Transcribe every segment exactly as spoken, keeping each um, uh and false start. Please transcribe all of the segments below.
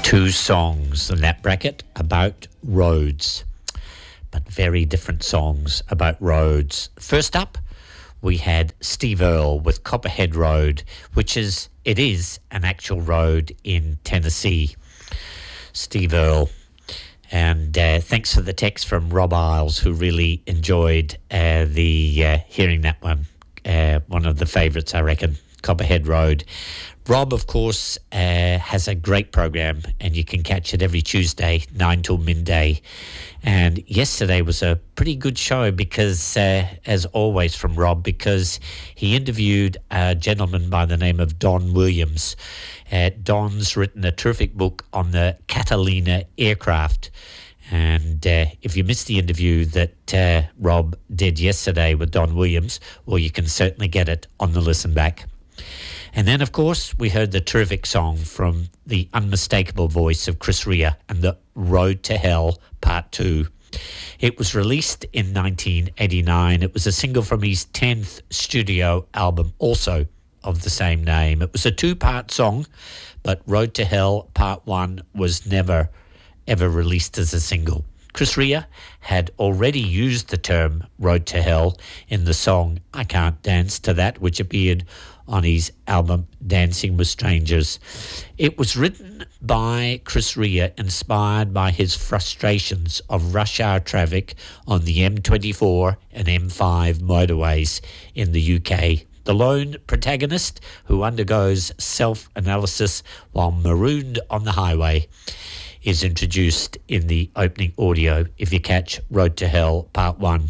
two songs in that bracket about roads, but very different songs about roads. First up, we had Steve Earle with Copperhead Road, which is, it is an actual road in Tennessee. Steve Earle. And uh, thanks for the text from Rob Isles, who really enjoyed uh, the uh, hearing that one. Uh, one of the favourites, I reckon, Copperhead Road. Rob, of course, uh, has a great program, and you can catch it every Tuesday, nine till midday. And yesterday was a pretty good show because, uh, as always from Rob, because he interviewed a gentleman by the name of Don Williams. Uh, Don's written a terrific book on the Catalina aircraft. And uh, if you missed the interview that uh, Rob did yesterday with Don Williams, well, you can certainly get it on the listen back. And then, of course, we heard the terrific song from the unmistakable voice of Chris Rea and the Road to Hell Part two. It was released in nineteen eighty-nine. It was a single from his tenth studio album, also of the same name. It was a two-part song, but Road to Hell Part one was never, ever released as a single. Chris Rea had already used the term Road to Hell in the song I Can't Dance to That, which appeared on his album Dancing with Strangers. It was written by Chris Rea, inspired by his frustrations of rush hour traffic on the M twenty-four and M five motorways in the U K. The lone protagonist who undergoes self-analysis while marooned on the highway is introduced in the opening audio if you catch Road to Hell Part one.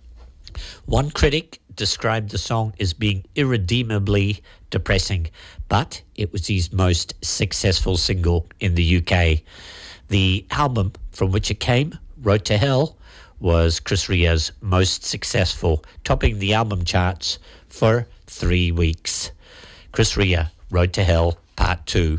One critic described the song as being irredeemably depressing, but it was his most successful single in the U K. The album from which it came, Road to Hell, was Chris Rea's most successful, topping the album charts for three weeks. Chris Rea, Road to Hell Part two.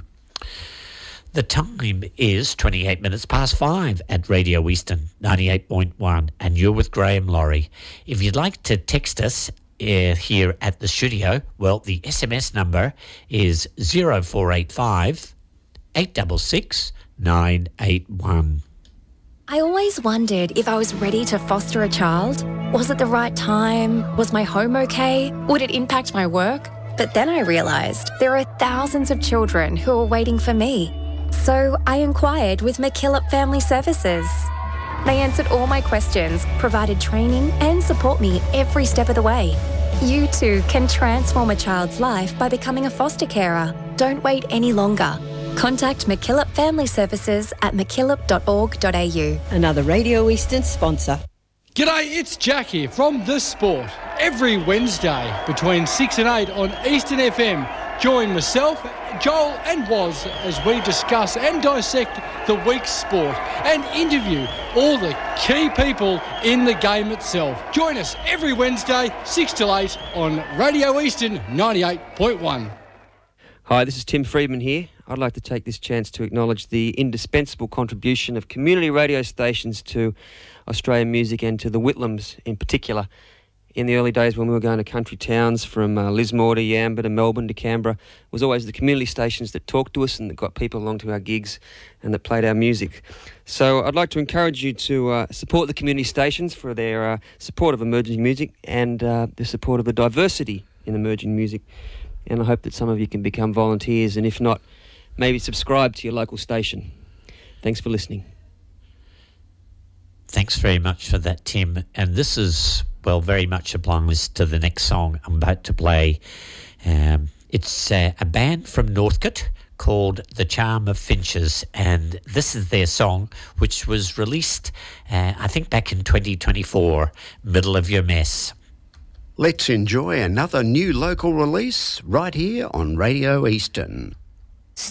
The time is twenty-eight minutes past five at Radio Eastern ninety-eight point one, and you're with Graham Laurie. If you'd like to text us uh, here at the studio, well, the S M S number is zero four eight five, eight six six, nine eight one. I always wondered if I was ready to foster a child. Was it the right time? Was my home okay? Would it impact my work? But then I realised there are thousands of children who are waiting for me. So I inquired with McKillop Family Services. They answered all my questions, provided training and support me every step of the way. You too can transform a child's life by becoming a foster carer. Don't wait any longer. Contact McKillop Family Services at mckillop dot org dot a u. Another Radio Eastern sponsor. G'day, it's Jack here from The Sport. Every Wednesday between six and eight on Eastern F M, join myself, Joel and Woz as we discuss and dissect the week's sport and interview all the key people in the game itself. Join us every Wednesday, six till eight on Radio Eastern ninety-eight point one. Hi, this is Tim Friedman here. I'd like to take this chance to acknowledge the indispensable contribution of community radio stations to Australian music and to the Whitlams in particular. In the early days when we were going to country towns from uh, Lismore to Yamba to Melbourne to Canberra, it was always the community stations that talked to us and that got people along to our gigs and that played our music. So I'd like to encourage you to uh, support the community stations for their uh, support of emerging music and uh, the support of the diversity in emerging music. And I hope that some of you can become volunteers, and if not, maybe subscribe to your local station. Thanks for listening. Thanks very much for that, Tim. And this is, well, very much applies to the next song I'm about to play. Um, it's uh, a band from Northcote called The Charm of Finches, and this is their song, which was released, uh, I think, back in twenty twenty-four, Middle of Your Mess. Let's enjoy another new local release right here on Radio Eastern.